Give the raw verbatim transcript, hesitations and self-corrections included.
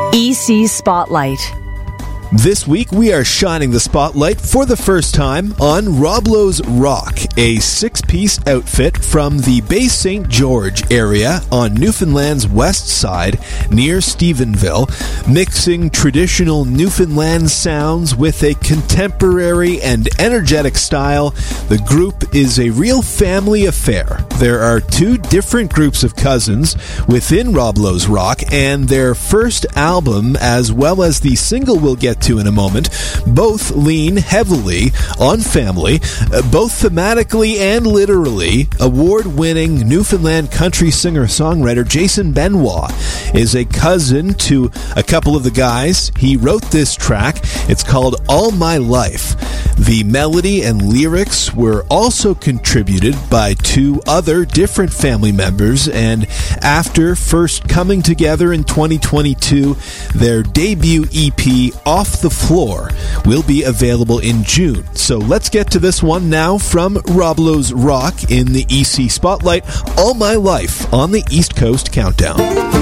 E C Spotlight. This week, we are shining the spotlight for the first time on Roblo's Rock, a six-piece outfit from the Bay Saint George area on Newfoundland's west side near Stephenville, mixing traditional Newfoundland sounds with a contemporary and energetic style. The group is a real family affair. There are two different groups of cousins within Roblo's Rock, and their first album, as well as the single we'll get to in a moment, both lean heavily on family, uh, both thematically and literally. Award-winning Newfoundland country singer-songwriter Jason Benoit is a cousin to a couple of the guys. He wrote this track. It's called All My Life. The melody and lyrics were also contributed by two other different family members, and after first coming together in twenty twenty-two, their debut E P, Off the Floor, will be available in June. So let's get to this one now from Roblo's Rock in the E C Spotlight, All My Life on the East Coast Countdown.